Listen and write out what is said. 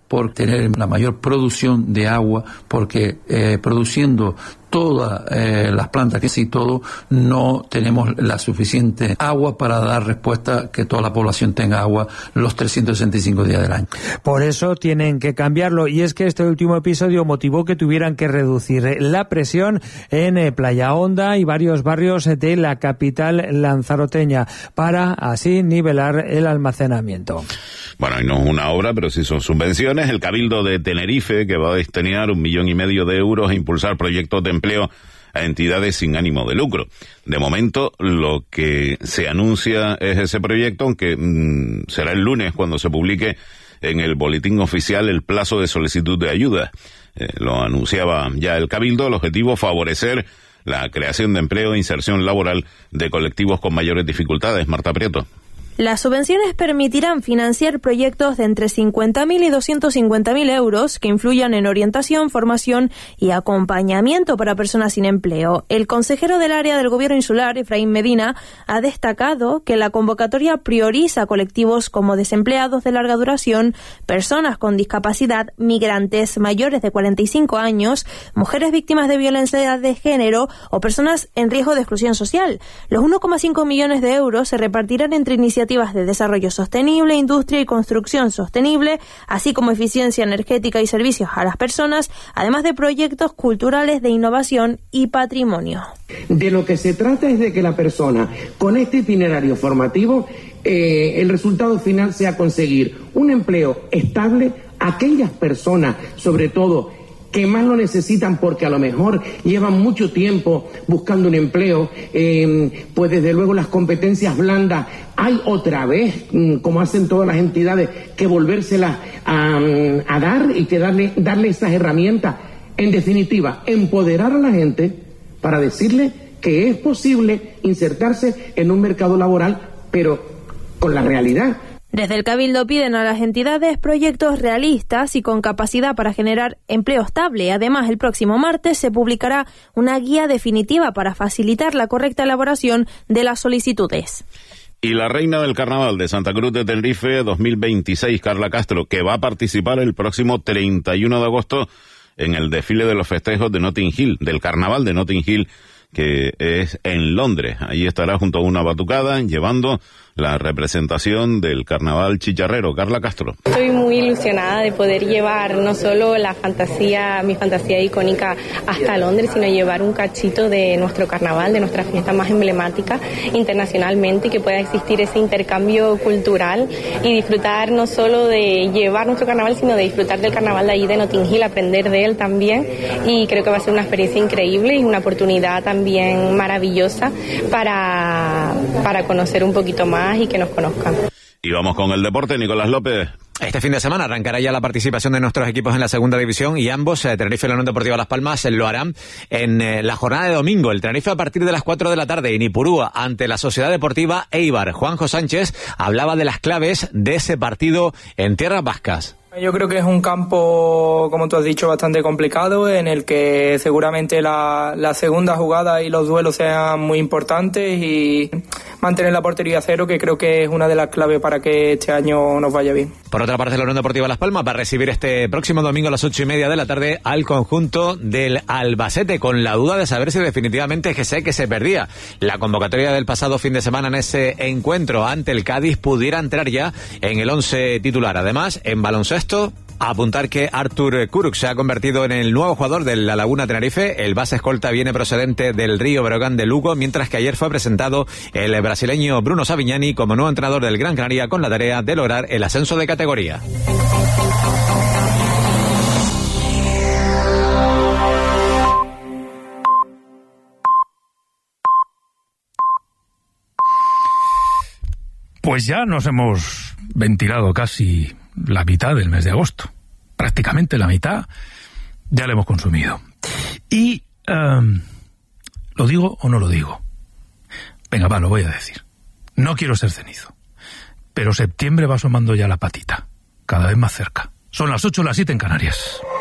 por tener la mayor producción de agua, porque produciendo todas las plantas que sí todo, no tenemos la suficiente agua para dar respuesta que toda la población tenga agua los 365 días del año. Por eso tienen que cambiarlo, y es que este último episodio motivó que tuvieran que reducir la presión en Playa Honda y varios barrios de la capital lanzaroteña para así nivelar el almacenamiento. Bueno, y no es una obra, pero sí son subvenciones. El Cabildo de Tenerife, que va a destinar 1,5 millones de euros a impulsar proyectos de empleo a entidades sin ánimo de lucro. De momento, lo que se anuncia es ese proyecto, aunque será el lunes cuando se publique en el boletín oficial el plazo de solicitud de ayuda. Lo anunciaba ya el Cabildo. El objetivo, favorecer la creación de empleo e inserción laboral de colectivos con mayores dificultades. Marta Prieto. Las subvenciones permitirán financiar proyectos de entre 50.000 y 250.000 euros que influyan en orientación, formación y acompañamiento para personas sin empleo. El consejero del área del Gobierno insular, Efraín Medina, ha destacado que la convocatoria prioriza colectivos como desempleados de larga duración, personas con discapacidad, migrantes mayores de 45 años, mujeres víctimas de violencia de género o personas en riesgo de exclusión social. Los 1,5 millones de euros se repartirán entre iniciativas de desarrollo sostenible, industria y construcción sostenible, así como eficiencia energética y servicios a las personas, además de proyectos culturales de innovación y patrimonio. De lo que se trata es de que la persona, con este itinerario formativo, el resultado final sea conseguir un empleo estable a aquellas personas, sobre todo, que más lo necesitan porque a lo mejor llevan mucho tiempo buscando un empleo, pues desde luego las competencias blandas hay otra vez, como hacen todas las entidades, que volvérselas a dar y que darle esas herramientas. En definitiva, empoderar a la gente para decirle que es posible insertarse en un mercado laboral, pero con la realidad. Desde el Cabildo piden a las entidades proyectos realistas y con capacidad para generar empleo estable. Además, el próximo martes se publicará una guía definitiva para facilitar la correcta elaboración de las solicitudes. Y la reina del carnaval de Santa Cruz de Tenerife 2026, Carla Castro, que va a participar el próximo 31 de agosto en el desfile de los festejos de Notting Hill, del carnaval de Notting Hill, que es en Londres. Allí estará junto a una batucada llevando la representación del carnaval chicharrero. Carla Castro. Estoy muy ilusionada de poder llevar no solo mi fantasía icónica hasta Londres, sino llevar un cachito de nuestro carnaval, de nuestra fiesta más emblemática internacionalmente, y que pueda existir ese intercambio cultural y disfrutar no solo de llevar nuestro carnaval, sino de disfrutar del carnaval de allí de Notting Hill, aprender de él también, y creo que va a ser una experiencia increíble y una oportunidad también maravillosa para conocer un poquito más y que nos conozcan. Y vamos con el deporte, Nicolás López. Este fin de semana arrancará ya la participación de nuestros equipos en la segunda división, y ambos, Tenerife y la Unión Deportiva Las Palmas, lo harán en la jornada de domingo. El Tenerife a partir de las 4 de la tarde en Ipurúa ante la Sociedad Deportiva Eibar. Juanjo Sánchez hablaba de las claves de ese partido en tierras vascas. Yo creo que es un campo, como tú has dicho, bastante complicado, en el que seguramente la segunda jugada y los duelos sean muy importantes, y mantener la portería a cero, que creo que es una de las claves para que este año nos vaya bien. Por otra parte, la Unión Deportiva Las Palmas va a recibir este próximo domingo a las 8:30 de la tarde al conjunto del Albacete, con la duda de saber si definitivamente que se perdía la convocatoria del pasado fin de semana en ese encuentro ante el Cádiz pudiera entrar ya en el 11 titular. Además, en baloncesto, apuntar que Artur Kuruk se ha convertido en el nuevo jugador de La Laguna Tenerife. El base escolta viene procedente del Río Breogán de Lugo, mientras que ayer fue presentado el brasileño Bruno Savignani como nuevo entrenador del Gran Canaria, con la tarea de lograr el ascenso de categoría. Pues ya nos hemos ventilado casi la mitad del mes de agosto. Prácticamente la mitad ya la hemos consumido. Y, ¿lo digo o no lo digo? Venga, va, lo voy a decir. No quiero ser cenizo, pero septiembre va asomando ya la patita, cada vez más cerca. Son las 8, las 7 en Canarias.